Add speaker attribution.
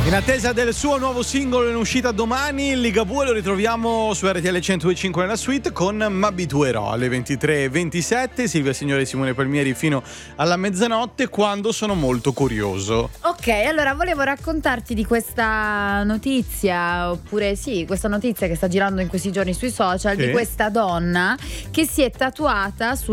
Speaker 1: In attesa del suo nuovo singolo in uscita domani, Ligabue lo ritroviamo su RTL 102.5 nella suite con M'abituerò alle 23.27. Silvia Signore e Simone Palmieri fino alla mezzanotte, quando sono molto curioso.
Speaker 2: Ok, allora volevo raccontarti di questa notizia, oppure sì, questa notizia che sta girando in questi giorni sui social,
Speaker 1: Sì.
Speaker 2: di questa donna che si è tatuata